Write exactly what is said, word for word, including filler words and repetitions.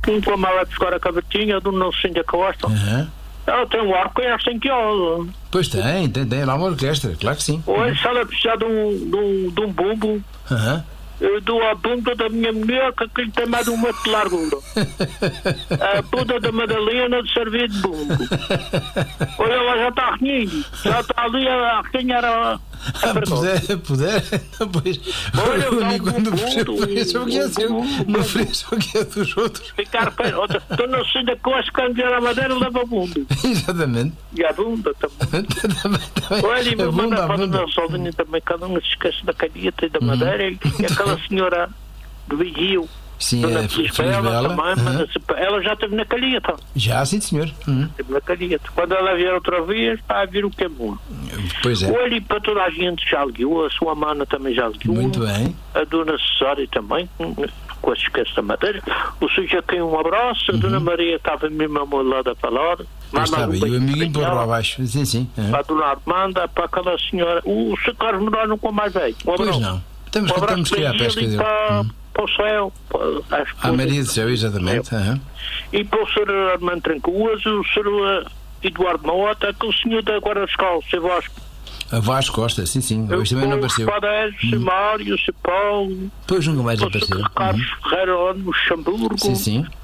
um com a mala de buscar a cabetinha, do Nosso Senhor da Costa. Uhum. Ela tem uma orquestra em que ela. Pois tem, tem, tem lá uma orquestra, claro que sim. Hoje, se ela precisar de um, de um, de um bumbo, Uhum. eu dou a bunda da minha mulher, que aquilo tem mais de um metro de largura. A bunda da Madalena de servir de bumbo. Olha, ela já está renhindo. Já está ali a arranhar a. Ah, puder, puder, pois. Olha, O dá amigo um quando bumbo, oferece o que é seu, um não oferece o que é dos outros. Ficar perto. Estou na cena com as canjas da madeira, leva a bunda. Exatamente. E a bunda também. Também, também. Olha, e A me manda bunda, a para bunda. o soldinho também, cada um se esquece da caneta e da madeira. E aquela senhora do vigio. Sim, Dona é Feliz Feliz Bela Bela. também, Uhum. manda-se para- ela já esteve na calheta. Já, sim, senhor. Uhum. Esteve na calheta. Quando ela vier outra vez, vai vir o que é bom. Pois é. Olha, e para toda a gente já ligou, a sua mana também já ligou. Muito bem. A dona Cessária também, com a esquece da madeira. O senhor já tem um abraço, a dona Maria estava mesmo amolada a falar. Pois Manda está um bem. E o beijo amiguinho para para lá ela. abaixo. Sim, sim. Uhum. Para a dona Armanda, para aquela senhora. O senhor Carlos Moraes nunca mais veio. Um Pois abraço. não. Temos Um que, abraço temos que ir à para pesca ele e dele. para, Uhum. para o céu. Para, às À Maria do Céu, exatamente. Uhum. E para o senhor Armando Trancoso, o senhor Eduardo Mota, que o senhor da Guarda Fiscal, o senhor Vasco. A Vasco Costa, sim, sim. Hoje também não apareceu. O Padres, o senhor Mário, o senhor Paulo, Pois nunca mais o apareceu. senhor Carlos Uhum. Ferreira, lá no Luxemburgo. Sim, sim.